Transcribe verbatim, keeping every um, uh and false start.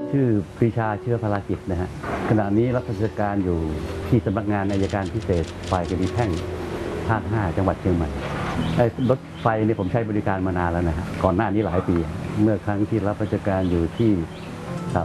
ชื่อปรีชาเชื้อพลากิจนะฮะขณะนี้รับราชการอยู่ที่สำนักงานอัยการพิเศษฝ่ายคดีแพ่งภาคห้าจังหวัดเชียงใหม่รถไฟนี่ผมใช้บริการมานานแล้วนะฮะก่อนหน้านี้หลายปีเมื่อครั้งที่รับราชการอยู่ที่